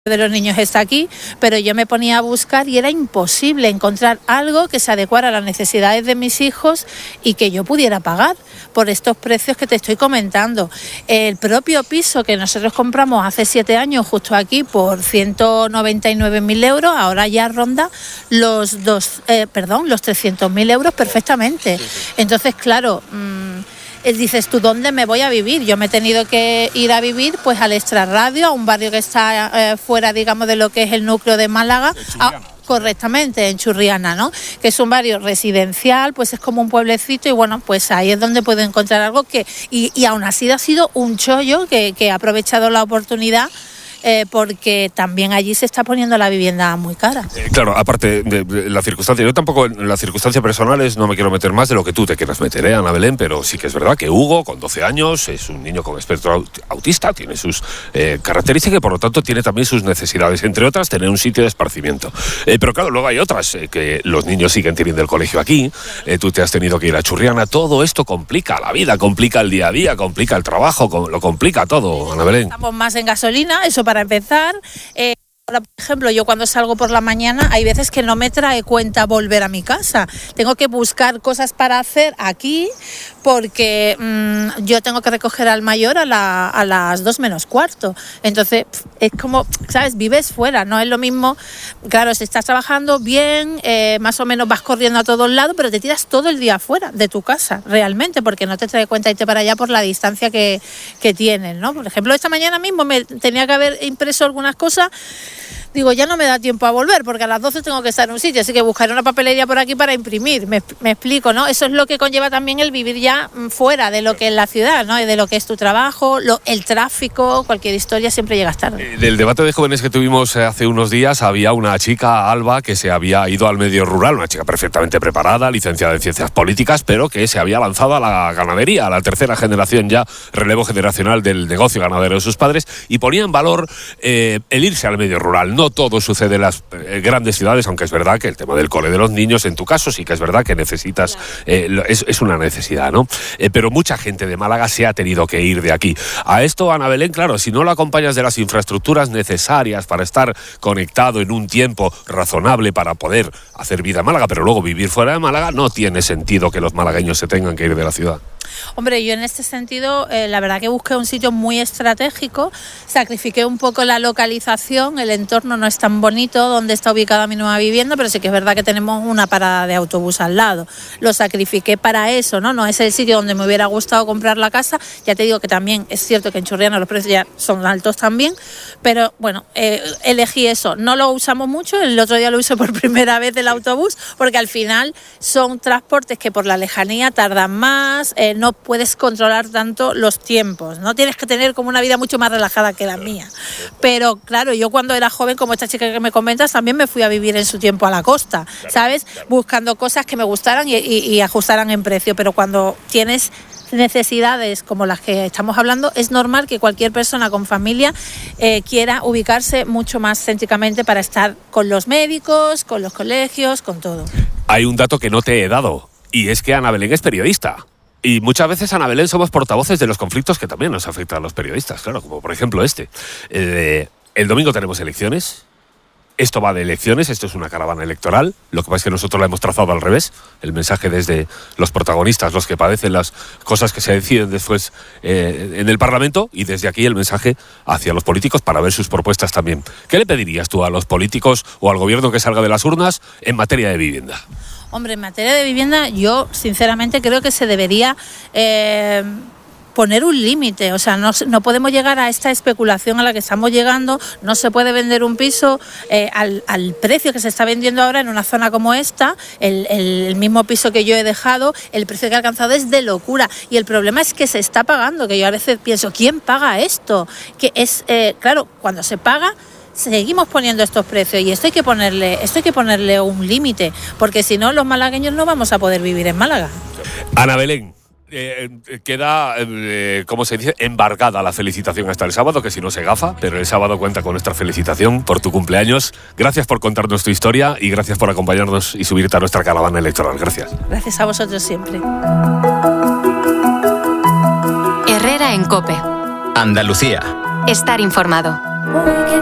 de los niños está aquí, pero yo me ponía a buscar y era imposible encontrar algo que se adecuara a las necesidades de mis hijos y que yo pudiera pagar por estos precios que te estoy comentando. El propio piso que nosotros compramos hace 7 años justo aquí por 199.000 euros, ahora ya ronda los 300.000 euros perfectamente. Entonces, claro, dices tú, ¿dónde me voy a vivir? Yo me he tenido que ir a vivir pues al Extrarradio, a un barrio que está fuera, digamos, de lo que es el núcleo de Málaga. Correctamente, en Churriana, ¿no? Que es un barrio residencial, pues es como un pueblecito y bueno, pues ahí es donde puedo encontrar algo que... Y aún así ha sido un chollo que ha aprovechado la oportunidad. Porque también allí se está poniendo la vivienda muy cara. Claro, aparte de la circunstancia, yo tampoco en las circunstancias personales no me quiero meter más de lo que tú te quieras meter, Ana Belén, pero sí que es verdad que Hugo, con 12 años, es un niño con espectro autista, tiene sus características y por lo tanto tiene también sus necesidades, entre otras tener un sitio de esparcimiento. Pero claro, luego hay otras, que los niños siguen teniendo el colegio aquí, tú te has tenido que ir a Churriana, todo esto complica la vida, complica el día a día, complica el trabajo, lo complica todo, Ana Belén. Estamos más en gasolina, eso para empezar. Ahora, por ejemplo, yo cuando salgo por la mañana hay veces que no me trae cuenta volver a mi casa. Tengo que buscar cosas para hacer aquí porque yo tengo que recoger al mayor a las 2 menos cuarto. Entonces, es como, ¿sabes? Vives fuera, no es lo mismo. Claro, si estás trabajando bien, más o menos vas corriendo a todos lados, pero te tiras todo el día fuera de tu casa, realmente, porque no te trae cuenta irte para allá por la distancia que tienes, ¿no? Por ejemplo, esta mañana mismo me tenía que haber impreso algunas cosas. Digo, ya no me da tiempo a volver porque a las 12 tengo que estar en un sitio, así que buscaré una papelería por aquí para imprimir. Me explico, ¿no? Eso es lo que conlleva también el vivir ya fuera de lo que es la ciudad, ¿no? Y de lo que es tu trabajo, el tráfico, cualquier historia siempre llegas tarde. Del debate de jóvenes que tuvimos hace unos días, había una chica, Alba, que se había ido al medio rural, una chica perfectamente preparada, licenciada en ciencias políticas, pero que se había lanzado a la ganadería, a la tercera generación ya, relevo generacional del negocio ganadero de sus padres, y ponía en valor el irse al medio rural. No todo sucede en las grandes ciudades, aunque es verdad que el tema del cole de los niños, en tu caso sí que es verdad que necesitas, es una necesidad, ¿no? Pero mucha gente de Málaga se ha tenido que ir de aquí. A esto, Ana Belén, claro, si no lo acompañas de las infraestructuras necesarias para estar conectado en un tiempo razonable para poder hacer vida en Málaga, pero luego vivir fuera de Málaga, no tiene sentido que los malagueños se tengan que ir de la ciudad. Hombre, yo en este sentido, la verdad que busqué un sitio muy estratégico, sacrifiqué un poco la localización, el entorno no es tan bonito donde está ubicada mi nueva vivienda, pero sí que es verdad que tenemos una parada de autobús al lado. Lo sacrifiqué para eso, ¿no? No es el sitio donde me hubiera gustado comprar la casa. Ya te digo que también es cierto que en Churriana los precios ya son altos también, pero bueno, elegí eso. No lo usamos mucho, el otro día lo usé por primera vez el autobús, porque al final son transportes que por la lejanía tardan más, no puedes controlar tanto los tiempos, ¿no? Tienes que tener como una vida mucho más relajada que la mía. Pero claro, yo cuando era joven, como esta chica que me comentas, también me fui a vivir en su tiempo a la costa, ¿sabes? Buscando cosas que me gustaran y ajustaran en precio, pero cuando tienes necesidades como las que estamos hablando, es normal que cualquier persona con familia quiera ubicarse mucho más céntricamente para estar con los médicos, con los colegios, con todo. Hay un dato que no te he dado, y es que Ana Belén es periodista. Y muchas veces, Ana Belén, somos portavoces de los conflictos que también nos afectan a los periodistas, claro, como por ejemplo este. El domingo tenemos elecciones. Esto va de elecciones, esto es una caravana electoral. Lo que pasa es que nosotros la hemos trazado al revés. El mensaje desde los protagonistas, los que padecen las cosas que se deciden después en el Parlamento, y desde aquí el mensaje hacia los políticos para ver sus propuestas también. ¿Qué le pedirías tú a los políticos o al gobierno que salga de las urnas en materia de vivienda? Hombre, en materia de vivienda yo sinceramente creo que se debería poner un límite, o sea, no podemos llegar a esta especulación a la que estamos llegando, no se puede vender un piso al precio que se está vendiendo ahora en una zona como esta, el mismo piso que yo he dejado, el precio que ha alcanzado es de locura, y el problema es que se está pagando, que yo a veces pienso, ¿quién paga esto? Que es, claro, cuando se paga, seguimos poniendo estos precios y esto hay que ponerle un límite, porque si no los malagueños no vamos a poder vivir en Málaga. Ana Belén, queda, como se dice, embargada la felicitación hasta el sábado, que si no se gafa, pero el sábado cuenta con nuestra felicitación por tu cumpleaños. Gracias por contarnos tu historia y gracias por acompañarnos y subirte a nuestra caravana electoral. Gracias. Gracias a vosotros siempre. Herrera en COPE. Andalucía. Estar informado.